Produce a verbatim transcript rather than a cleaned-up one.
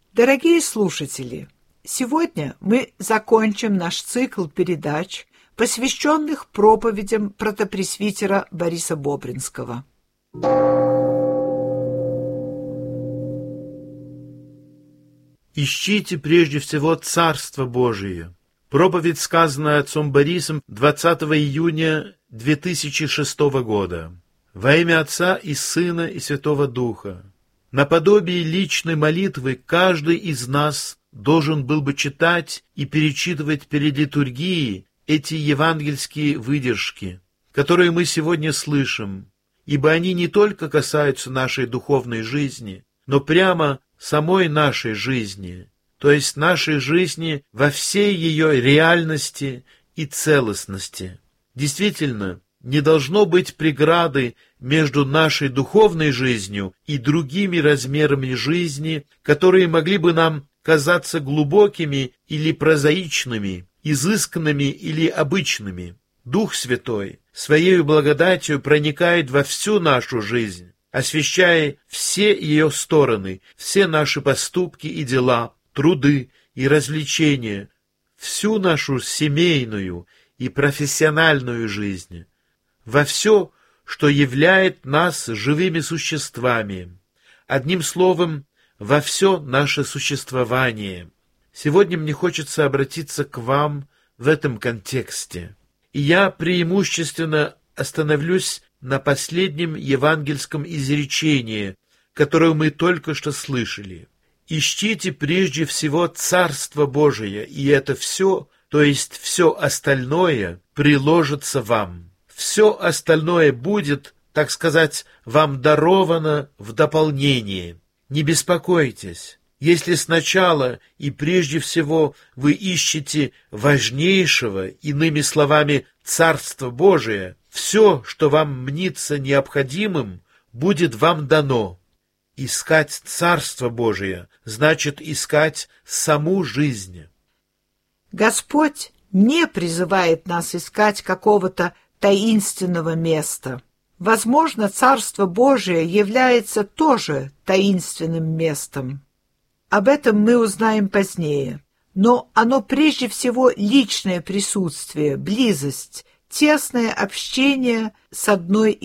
Дорогие слушатели, сегодня мы закончим наш цикл передач, посвященных проповедям протопресвитера Бориса Бобринского. Ищите прежде всего Царство Божие. Проповедь, сказанная отцом Борисом двадцатого июня две тысячи шестого года. Во имя Отца и Сына и Святого Духа. Наподобие личной молитвы каждый из нас должен был бы читать и перечитывать перед литургией эти евангельские выдержки, которые мы сегодня слышим, ибо они не только касаются нашей духовной жизни, но прямо самой нашей жизни, то есть нашей жизни во всей ее реальности и целостности. Действительно, не должно быть преграды между нашей духовной жизнью и другими размерами жизни, которые могли бы нам казаться глубокими или прозаичными, изысканными или обычными. Дух Святой Своею благодатью проникает во всю нашу жизнь, освещая все ее стороны, все наши поступки и дела, труды и развлечения, всю нашу семейную и профессиональную жизнь, во все, что являет нас живыми существами, одним словом, во все наше существование. Сегодня мне хочется обратиться к вам в этом контексте, и я преимущественно остановлюсь на последнем евангельском изречении, которое мы только что слышали. «Ищите прежде всего Царство Божие, и это все, то есть все остальное, приложится вам». Все остальное будет, так сказать, вам даровано в дополнение. Не беспокойтесь, если сначала и прежде всего вы ищете важнейшего, иными словами, Царство Божие, все, что вам мнится необходимым, будет вам дано. Искать Царство Божие значит искать саму жизнь. Господь не призывает нас искать какого-то таинственного места. Возможно, Царство Божие является тоже таинственным местом. Об этом мы узнаем позднее. Но оно прежде всего личное присутствие, близость, тесное общение с одной